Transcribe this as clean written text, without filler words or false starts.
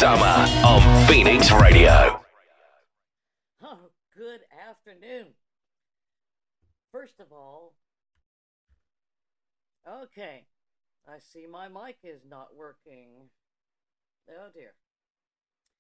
Summer on Phoenix Radio. Oh, good afternoon. First of all, okay, I see my mic is not working. Oh dear.